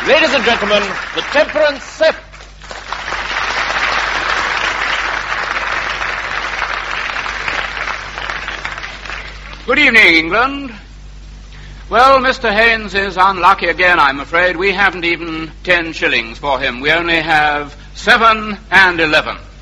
Ladies and gentlemen, the Temperance Set. Good evening, England. Well, Mr. Haynes is unlucky again, I'm afraid. We haven't even 10 shillings for him. We only have 7 and 11.